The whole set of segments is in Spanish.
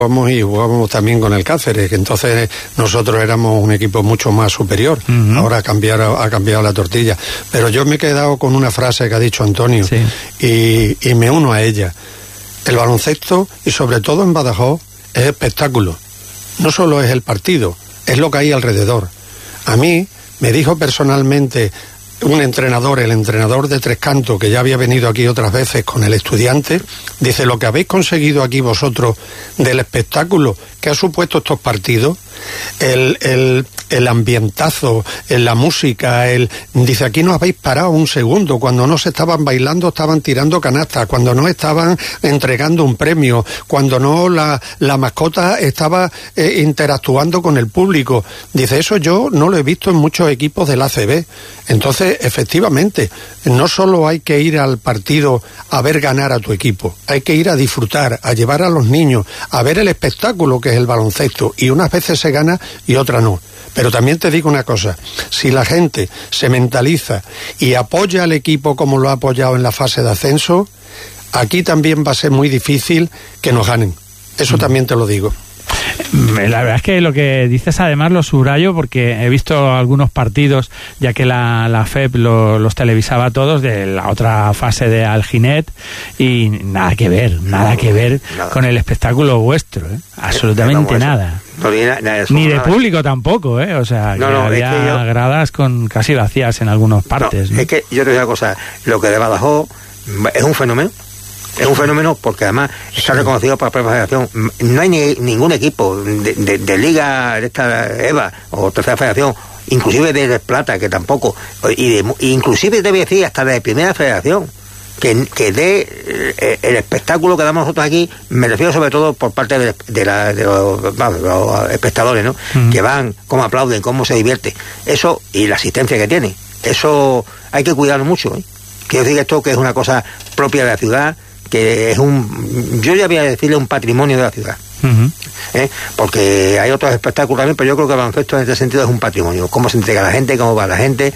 Y jugábamos también con el Cáceres, que entonces nosotros éramos un equipo mucho más superior. Ahora ha cambiado la tortilla. Pero yo me he quedado con una frase que ha dicho Antonio, y me uno a ella. El baloncesto, y sobre todo en Badajoz, es espectáculo. No solo es el partido, es lo que hay alrededor. A mí me dijo personalmente un entrenador, el entrenador de Tres Cantos, que ya había venido aquí otras veces con el Estudiante, dice: lo que habéis conseguido aquí vosotros del espectáculo que ha supuesto estos partidos, el ambientazo, la música, dice, aquí no habéis parado un segundo, cuando no se estaban bailando estaban tirando canastas, cuando no estaban entregando un premio, cuando no la mascota estaba interactuando con el público. Dice, eso yo no lo he visto en muchos equipos del ACB. Entonces, efectivamente, no solo hay que ir al partido a ver ganar a tu equipo, hay que ir a disfrutar, a llevar a los niños, a ver el espectáculo que es el baloncesto, y unas veces se gana y otras no. Pero también te digo una cosa, si la gente se mentaliza y apoya al equipo como lo ha apoyado en la fase de ascenso, aquí también va a ser muy difícil que nos ganen. Eso también te lo digo. La verdad es que lo que dices además lo subrayo porque he visto algunos partidos, ya que la FEP los televisaba todos, de la otra fase de Alginet, y nada que ver con el espectáculo vuestro, absolutamente nada. Ni de público tampoco, o sea, que había gradas con casi vacías en algunas partes. Es que yo te digo una cosa, lo que de Badajoz es un fenómeno. Es un fenómeno porque además está reconocido por la propia federación. No hay ningún equipo de liga de esta EVA o tercera federación, inclusive de Plata, que tampoco, inclusive debe decir hasta de primera federación, que dé el espectáculo que damos nosotros aquí. Me refiero sobre todo por parte de los espectadores, ¿no? Que van, cómo aplauden, cómo se divierte. Eso, y la asistencia que tiene. Eso hay que cuidarlo mucho, Quiero decir esto, que es una cosa propia de la ciudad, que es yo ya voy a decirle un patrimonio de la ciudad. Porque hay otros espectáculos también, pero yo creo que el baloncesto en este sentido es un patrimonio. Cómo se entrega a la gente, cómo va la gente,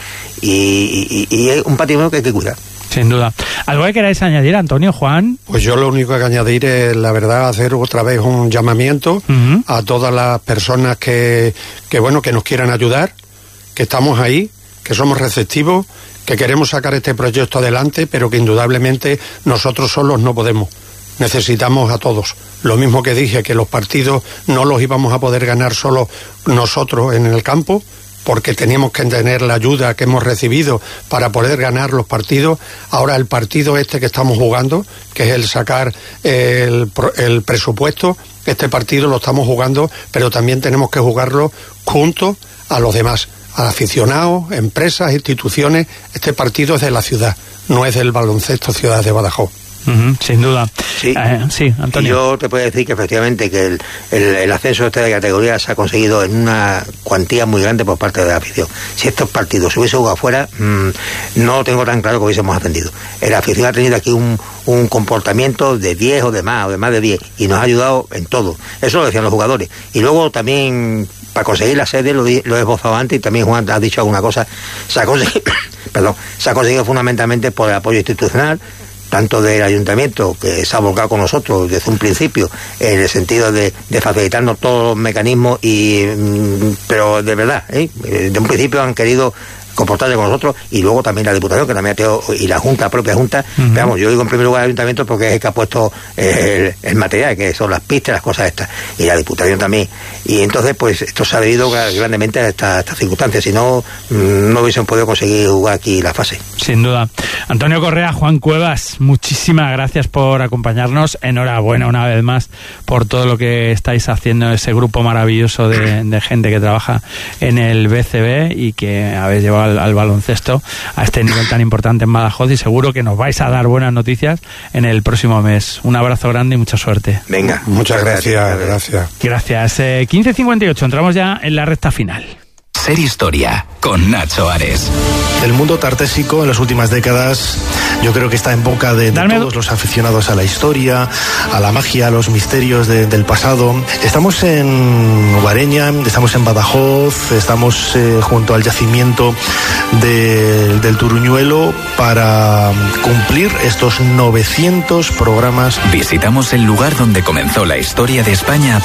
y es un patrimonio que hay que cuidar. Sin duda. ¿Algo que queráis añadir, Antonio, Juan? Pues yo lo único que añadir es, la verdad, hacer otra vez un llamamiento a todas las personas que nos quieran ayudar, que estamos ahí, que somos receptivos, que queremos sacar este proyecto adelante, pero que indudablemente nosotros solos no podemos. Necesitamos a todos. Lo mismo que dije, que los partidos no los íbamos a poder ganar solo nosotros en el campo, porque teníamos que tener la ayuda que hemos recibido para poder ganar los partidos. Ahora el partido que estamos jugando, que es el sacar el presupuesto, este partido lo estamos jugando, pero también tenemos que jugarlo junto a los demás, a aficionados, empresas, instituciones. Este partido es de la ciudad, no es del baloncesto Ciudad de Badajoz. Sin duda. Sí, Antonio. Yo te puedo decir que efectivamente que el ascenso de categoría se ha conseguido en una cuantía muy grande por parte de la afición. Si estos partidos se hubiesen jugado afuera, no tengo tan claro que hubiésemos ascendido. La afición ha tenido aquí un comportamiento de 10 o de más de 10, y nos ha ayudado en todo. Eso lo decían los jugadores. Y luego también, para conseguir la sede, lo he esbozado antes, y también Juan ha dicho alguna cosa, se ha conseguido fundamentalmente por el apoyo institucional, tanto del ayuntamiento, que se ha volcado con nosotros desde un principio, en el sentido de facilitarnos todos los mecanismos, pero de verdad, de un principio han querido comportarse con nosotros, y luego también la Diputación, que también y la Junta, la propia Junta. Veamos, yo digo en primer lugar el Ayuntamiento porque es el que ha puesto el material, que son las pistas, las cosas estas, y la Diputación también. Y entonces, pues esto se ha debido grandemente a estas circunstancias, si no, no hubiesen podido conseguir jugar aquí la fase. Sin duda. Antonio Correa, Juan Cuevas, muchísimas gracias por acompañarnos. Enhorabuena una vez más por todo lo que estáis haciendo, ese grupo maravilloso de gente que trabaja en el BCB y que habéis llevado al baloncesto a este nivel tan importante en Badajoz, y seguro que nos vais a dar buenas noticias en el próximo mes. Un abrazo grande y mucha suerte. Venga, muchas gracias. Gracias. 15:58, entramos ya en la recta final. Ser Historia, con Nacho Ares. El mundo tartésico en las últimas décadas yo creo que está en boca de todos los aficionados a la historia, a la magia, a los misterios del pasado. Estamos en Guareña, estamos en Badajoz, estamos junto al yacimiento del Turuñuelo para cumplir estos 900 programas. Visitamos el lugar donde comenzó la historia de España